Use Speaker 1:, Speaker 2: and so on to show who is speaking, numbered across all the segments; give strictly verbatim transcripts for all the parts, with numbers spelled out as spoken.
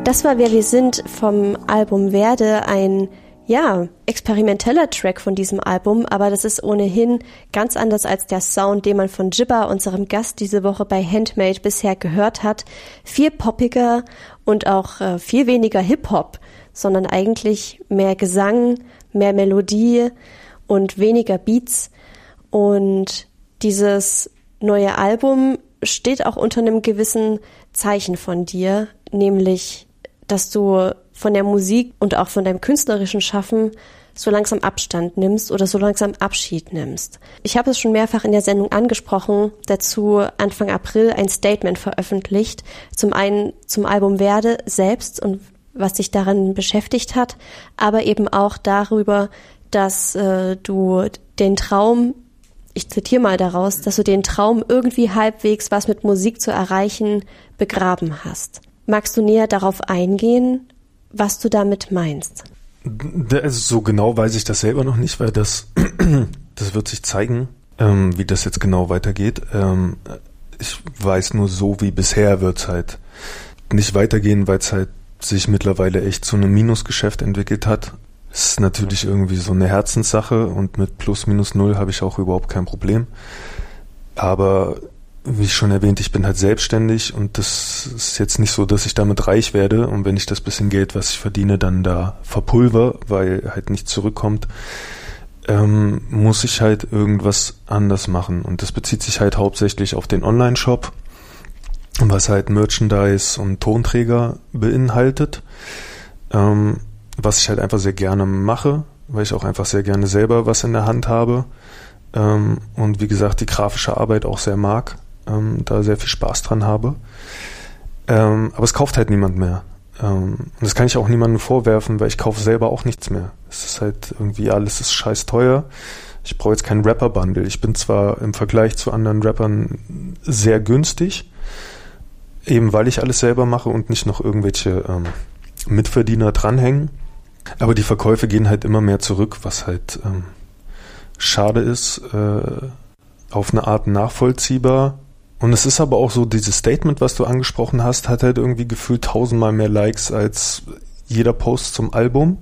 Speaker 1: Das war Wer wir sind vom Album Werde, ein, ja, experimenteller Track von diesem Album, aber das ist ohnehin ganz anders als der Sound, den man von Jibba, unserem Gast diese Woche bei Handmade, bisher gehört hat. Viel poppiger und auch äh, viel weniger Hip-Hop, sondern eigentlich mehr Gesang, mehr Melodie und weniger Beats. Und dieses neue Album steht auch unter einem gewissen Zeichen von dir, nämlich dass du von der Musik und auch von deinem künstlerischen Schaffen so langsam Abstand nimmst oder so langsam Abschied nimmst. Ich habe es schon mehrfach in der Sendung angesprochen, dazu Anfang April ein Statement veröffentlicht, zum einen zum Album Werde selbst und was dich daran beschäftigt hat, aber eben auch darüber, dass äh, du den Traum, ich zitiere mal daraus, dass du den Traum, irgendwie halbwegs was mit Musik zu erreichen, begraben hast. Magst du näher darauf eingehen, was du damit meinst?
Speaker 2: Also so genau weiß ich das selber noch nicht, weil das, das wird sich zeigen, ähm, wie das jetzt genau weitergeht. Ähm, ich weiß nur, so wie bisher wird es halt nicht weitergehen, weil es halt sich mittlerweile echt zu einem Minusgeschäft entwickelt hat. Es ist natürlich irgendwie so eine Herzenssache und mit plus minus null habe ich auch überhaupt kein Problem. Aber wie schon erwähnt, ich bin halt selbstständig und das ist jetzt nicht so, dass ich damit reich werde und wenn ich das bisschen Geld, was ich verdiene, dann da verpulver, weil halt nichts zurückkommt, ähm, muss ich halt irgendwas anders machen. Und das bezieht sich halt hauptsächlich auf den Online-Shop, was halt Merchandise und Tonträger beinhaltet, ähm, was ich halt einfach sehr gerne mache, weil ich auch einfach sehr gerne selber was in der Hand habe ähm, und wie gesagt die grafische Arbeit auch sehr mag. Ähm, da sehr viel Spaß dran habe. Ähm, aber es kauft halt niemand mehr. Ähm, und das kann ich auch niemandem vorwerfen, weil ich kaufe selber auch nichts mehr. Es ist halt irgendwie, alles ist scheiß teuer. Ich brauche jetzt keinen Rapper-Bundle. Ich bin zwar im Vergleich zu anderen Rappern sehr günstig, eben weil ich alles selber mache und nicht noch irgendwelche ähm, Mitverdiener dranhängen. Aber die Verkäufe gehen halt immer mehr zurück, was halt ähm, schade ist, äh, auf eine Art nachvollziehbar. Und es ist aber auch so, dieses Statement, was du angesprochen hast, hat halt irgendwie gefühlt tausendmal mehr Likes als jeder Post zum Album.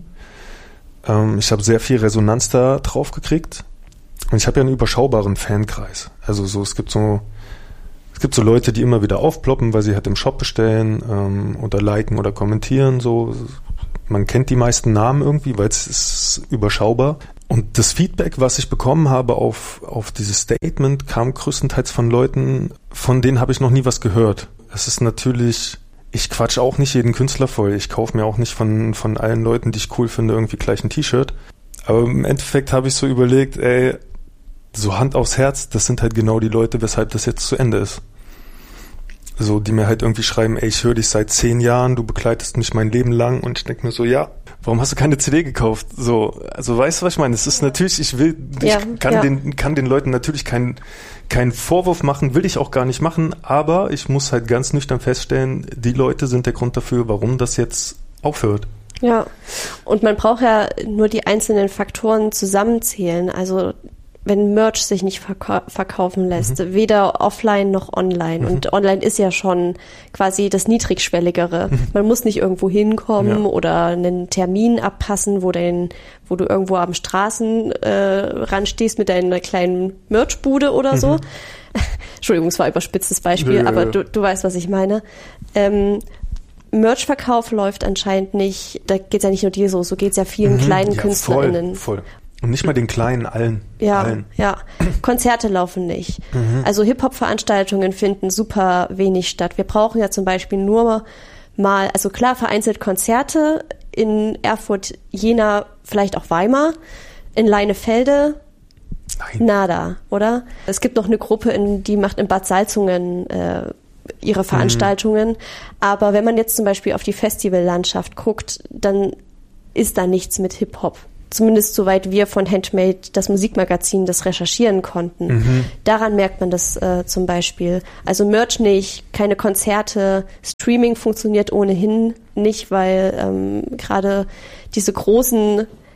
Speaker 2: Ähm, ich habe sehr viel Resonanz da drauf gekriegt. Und ich habe ja einen überschaubaren Fankreis. Also so, es gibt so, es gibt so Leute, die immer wieder aufploppen, weil sie halt im Shop bestellen ähm, oder liken oder kommentieren. So, man kennt die meisten Namen irgendwie, weil es ist überschaubar. Und das Feedback, was ich bekommen habe auf, auf dieses Statement, kam größtenteils von Leuten, von denen habe ich noch nie was gehört. Es ist natürlich, ich quatsch auch nicht jeden Künstler voll. Ich kaufe mir auch nicht von, von allen Leuten, die ich cool finde, irgendwie gleich ein T-Shirt. Aber im Endeffekt habe ich so überlegt, ey, so Hand aufs Herz, das sind halt genau die Leute, weshalb das jetzt zu Ende ist. So, die mir halt irgendwie schreiben, ey, ich höre dich seit zehn Jahren, du begleitest mich mein Leben lang und ich denke mir so, ja, warum hast du keine C D gekauft? So, also weißt du, was ich meine? Es ist natürlich, ich will,
Speaker 1: ja,
Speaker 2: ich kann
Speaker 1: ja.
Speaker 2: den, kann den Leuten natürlich keinen, keinen Vorwurf machen, will ich auch gar nicht machen, aber ich muss halt ganz nüchtern feststellen, die Leute sind der Grund dafür, warum das jetzt aufhört.
Speaker 1: Ja, und man braucht ja nur die einzelnen Faktoren zusammenzählen, also wenn Merch sich nicht verkau- verkaufen lässt, mhm. weder offline noch online. Mhm. Und online ist ja schon quasi das Niedrigschwelligere. Mhm. Man muss nicht irgendwo hinkommen ja. oder einen Termin abpassen, wo, dein, wo du irgendwo am Straßenrand äh, stehst mit deiner kleinen Merchbude oder mhm. so. Entschuldigung, es war ein überspitztes Beispiel, Nö. aber du, du weißt, was ich meine. Ähm, Merchverkauf läuft anscheinend nicht, da geht's ja nicht nur dir so, so geht's ja vielen mhm. kleinen ja, KünstlerInnen.
Speaker 2: Voll, voll. Und nicht mal den Kleinen, allen.
Speaker 1: Ja,
Speaker 2: allen.
Speaker 1: ja. Konzerte laufen nicht. Mhm. Also Hip-Hop-Veranstaltungen finden super wenig statt. Wir brauchen ja zum Beispiel nur mal, also klar, vereinzelt Konzerte in Erfurt, Jena, vielleicht auch Weimar, in Leinefelde, Nein. nada, oder? Es gibt noch eine Gruppe, in, die macht in Bad Salzungen äh, ihre Veranstaltungen. Mhm. Aber wenn man jetzt zum Beispiel auf die Festivallandschaft guckt, dann ist da nichts mit Hip-Hop. Zumindest soweit wir von Handmade, das Musikmagazin, das recherchieren konnten. Mhm. Daran merkt man das äh, zum Beispiel. Also Merch nicht, keine Konzerte, Streaming funktioniert ohnehin nicht, weil ähm, gerade diese großen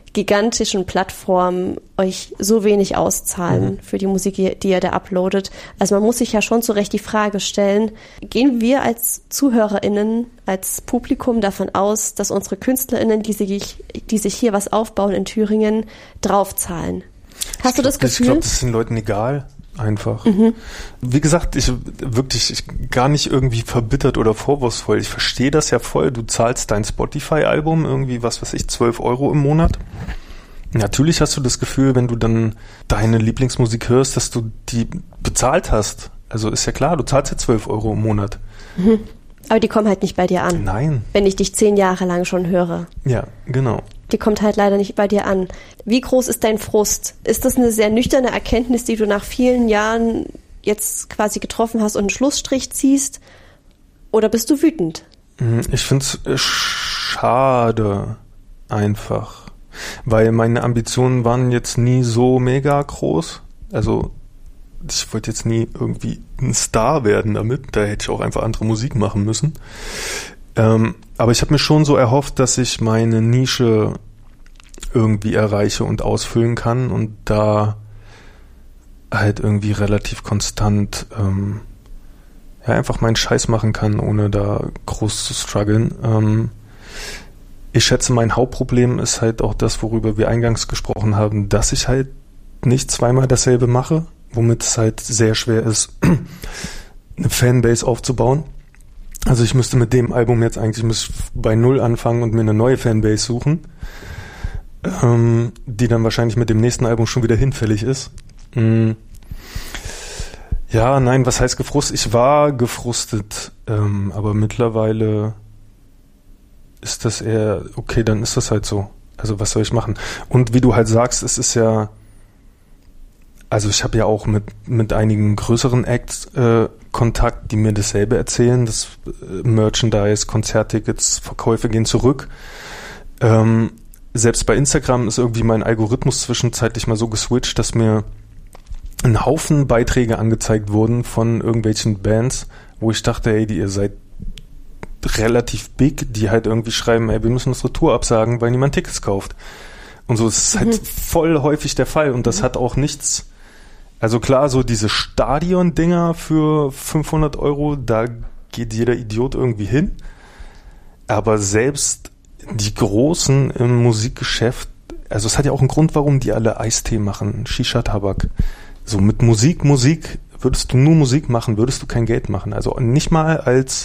Speaker 1: gigantischen Plattformen euch so wenig auszahlen
Speaker 2: Mhm.
Speaker 1: für die Musik, die ihr da uploadet. Also man muss sich ja schon zu Recht die Frage stellen, gehen wir als ZuhörerInnen, als Publikum davon aus, dass unsere KünstlerInnen, die sich, die sich hier was aufbauen in Thüringen, draufzahlen? Hast du das
Speaker 2: Gefühl? Ich glaube, das ist den Leuten egal. Einfach. Mhm. Wie gesagt, ich wirklich ich, gar nicht irgendwie verbittert oder vorwurfsvoll. Ich verstehe das ja voll. Du zahlst dein Spotify-Album irgendwie, was weiß ich, zwölf Euro im Monat. Natürlich hast du das Gefühl, wenn du dann deine Lieblingsmusik hörst, dass du die bezahlt hast. Also ist ja klar, du zahlst ja zwölf Euro im Monat.
Speaker 1: Mhm. Aber die kommen halt nicht bei dir an.
Speaker 2: Nein.
Speaker 1: Wenn ich dich zehn Jahre lang schon höre.
Speaker 2: Ja, genau.
Speaker 1: Die kommt halt leider nicht bei dir an. Wie groß ist dein Frust? Ist das eine sehr nüchterne Erkenntnis, die du nach vielen Jahren jetzt quasi getroffen hast und einen Schlussstrich ziehst? Oder bist du wütend?
Speaker 2: Ich finde es schade, einfach. Weil meine Ambitionen waren jetzt nie so mega groß. Also ich wollte jetzt nie irgendwie ein Star werden damit. Da hätte ich auch einfach andere Musik machen müssen. Ähm, aber ich habe mir schon so erhofft, dass ich meine Nische irgendwie erreiche und ausfüllen kann und da halt irgendwie relativ konstant ähm, ja einfach meinen Scheiß machen kann, ohne da groß zu strugglen. Ähm, ich schätze, mein Hauptproblem ist halt auch das, worüber wir eingangs gesprochen haben, dass ich halt nicht zweimal dasselbe mache, womit es halt sehr schwer ist, eine Fanbase aufzubauen. Also ich müsste mit dem Album jetzt eigentlich müsste bei Null anfangen und mir eine neue Fanbase suchen, ähm, die dann wahrscheinlich mit dem nächsten Album schon wieder hinfällig ist. Mhm. Ja, nein, was heißt gefrustet? Ich war gefrustet, ähm, aber mittlerweile ist das eher, okay, dann ist das halt so. Also was soll ich machen? Und wie du halt sagst, es ist ja, also ich habe ja auch mit mit einigen größeren Acts äh, Kontakt, die mir dasselbe erzählen. Das äh, Merchandise, Konzerttickets, Verkäufe gehen zurück. Ähm, selbst bei Instagram ist irgendwie mein Algorithmus zwischenzeitlich mal so geswitcht, dass mir ein Haufen Beiträge angezeigt wurden von irgendwelchen Bands, wo ich dachte, ey, die ihr seid relativ big, die halt irgendwie schreiben, ey, wir müssen unsere Tour absagen, weil niemand Tickets kauft. Und so ist mhm. halt voll häufig der Fall und das mhm. hat auch nichts. Also klar, so diese Stadion-Dinger für fünfhundert Euro, da geht jeder Idiot irgendwie hin. Aber selbst die Großen im Musikgeschäft, also es hat ja auch einen Grund, warum die alle Eistee machen, Shisha-Tabak. So mit Musik, Musik, würdest du nur Musik machen, würdest du kein Geld machen. Also nicht mal als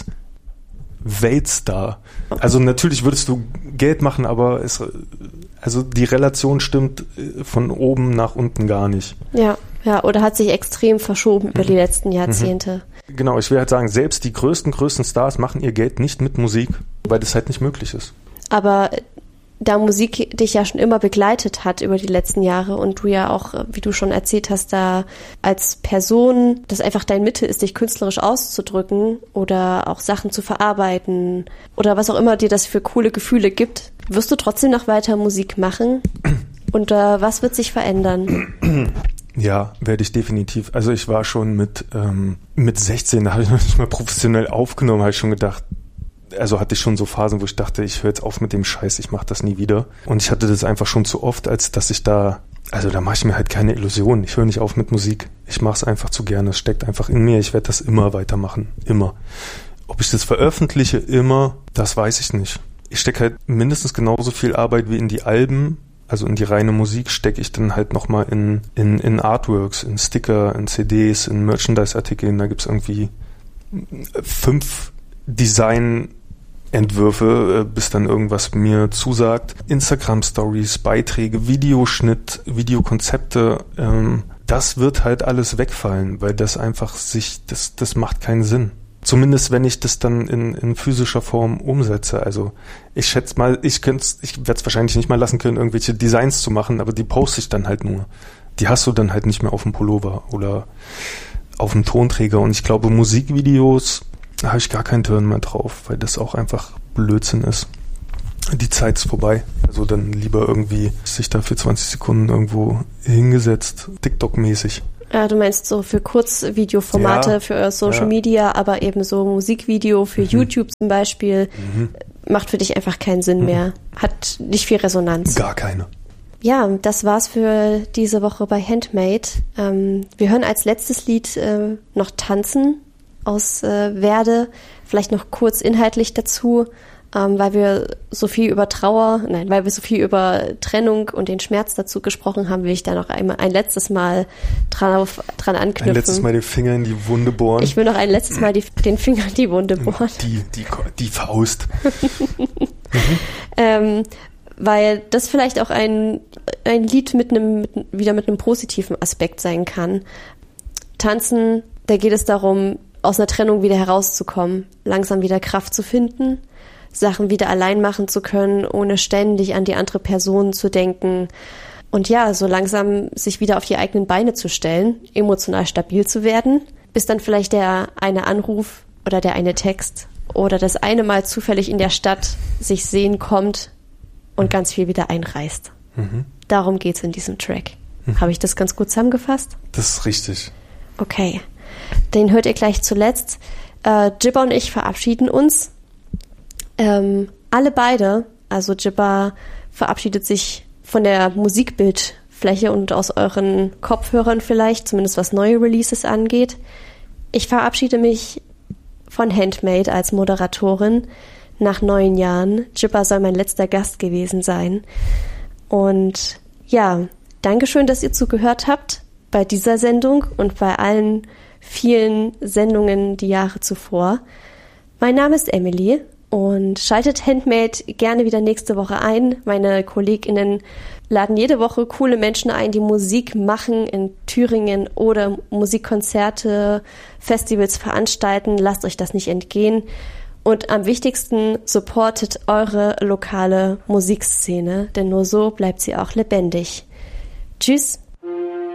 Speaker 2: Weltstar. Also natürlich würdest du Geld machen, aber es, also die Relation stimmt von oben nach unten gar nicht.
Speaker 1: Ja. Ja, oder hat sich extrem verschoben über die letzten Jahrzehnte.
Speaker 2: Genau, ich will halt sagen, selbst die größten, größten Stars machen ihr Geld nicht mit Musik, weil das halt nicht möglich ist.
Speaker 1: Aber da Musik dich ja schon immer begleitet hat über die letzten Jahre und du ja auch, wie du schon erzählt hast, da als Person, das einfach dein Mittel ist, dich künstlerisch auszudrücken oder auch Sachen zu verarbeiten oder was auch immer dir das für coole Gefühle gibt, wirst du trotzdem noch weiter Musik machen? Und äh, was wird sich verändern?
Speaker 2: Ja, werde ich definitiv. Also ich war schon mit ähm, mit sechzehn, da habe ich noch nicht mal professionell aufgenommen, habe ich schon gedacht, also hatte ich schon so Phasen, wo ich dachte, ich höre jetzt auf mit dem Scheiß, ich mache das nie wieder. Und ich hatte das einfach schon zu oft, als dass ich da, also da mache ich mir halt keine Illusionen. Ich höre nicht auf mit Musik. Ich mache es einfach zu gerne. Es steckt einfach in mir. Ich werde das immer weitermachen. Immer. Ob ich das veröffentliche, immer, das weiß ich nicht. Ich stecke halt mindestens genauso viel Arbeit wie in die Alben. Also in die reine Musik stecke ich dann halt nochmal in, in, in Artworks, in Sticker, in C Ds, in Merchandise-Artikeln. Da gibt's irgendwie fünf Designentwürfe, bis dann irgendwas mir zusagt. Instagram-Stories, Beiträge, Videoschnitt, Videokonzepte. Ähm, das wird halt alles wegfallen, weil das einfach sich, das, das macht keinen Sinn. Zumindest wenn ich das dann in, in physischer Form umsetze. Also ich schätze mal, ich könnte ich werde es wahrscheinlich nicht mal lassen können, irgendwelche Designs zu machen, aber die poste ich dann halt nur. Die hast du dann halt nicht mehr auf dem Pullover oder auf dem Tonträger. Und ich glaube, Musikvideos, da habe ich gar keinen Turn mehr drauf, weil das auch einfach Blödsinn ist. Die Zeit ist vorbei. Also dann lieber irgendwie sich da für zwanzig Sekunden irgendwo hingesetzt, TikTok-mäßig.
Speaker 1: Ja, du meinst so für Kurzvideoformate, ja, für euer Social ja. Media, aber eben so Musikvideo für mhm. YouTube zum Beispiel, mhm. macht für dich einfach keinen Sinn mhm. mehr. Hat nicht viel Resonanz.
Speaker 2: Gar keine.
Speaker 1: Ja, das war's für diese Woche bei Handmade. Ähm, wir hören als letztes Lied äh, noch Tanzen aus äh, Werde. Vielleicht noch kurz inhaltlich dazu, ähm, weil wir so viel über Trauer, nein, weil wir so viel über Trennung und den Schmerz dazu gesprochen haben, will ich da noch einmal ein letztes Mal dran, dran anknüpfen.
Speaker 2: Ein letztes Mal die Finger in die Wunde bohren.
Speaker 1: Ich will noch ein letztes Mal die, den Finger in die Wunde bohren.
Speaker 2: Die, die, die Faust. mhm.
Speaker 1: ähm, weil das vielleicht auch ein, ein Lied mit einem, mit, wieder mit einem positiven Aspekt sein kann. Tanzen, da geht es darum, aus einer Trennung wieder herauszukommen, langsam wieder Kraft zu finden, Sachen wieder allein machen zu können, ohne ständig an die andere Person zu denken und ja, so langsam sich wieder auf die eigenen Beine zu stellen, emotional stabil zu werden, bis dann vielleicht der eine Anruf oder der eine Text oder das eine Mal zufällig in der Stadt sich sehen kommt und ganz viel wieder einreißt. Mhm. Darum geht's in diesem Track. Mhm. Habe ich das ganz gut zusammengefasst?
Speaker 2: Das ist richtig.
Speaker 1: Okay. Den hört ihr gleich zuletzt. Äh, Jibba und ich verabschieden uns. Ähm, alle beide, also Jibba verabschiedet sich von der Musikbildfläche und aus euren Kopfhörern vielleicht, zumindest was neue Releases angeht. Ich verabschiede mich von Handmade als Moderatorin nach neun Jahren. Jibba soll mein letzter Gast gewesen sein. Und ja, Dankeschön, dass ihr zugehört habt bei dieser Sendung und bei allen vielen Sendungen die Jahre zuvor. Mein Name ist Emily und schaltet Handmade gerne wieder nächste Woche ein. Meine KollegInnen laden jede Woche coole Menschen ein, die Musik machen in Thüringen oder Musikkonzerte, Festivals veranstalten. Lasst euch das nicht entgehen. Und am wichtigsten, supportet eure lokale Musikszene, denn nur so bleibt sie auch lebendig. Tschüss!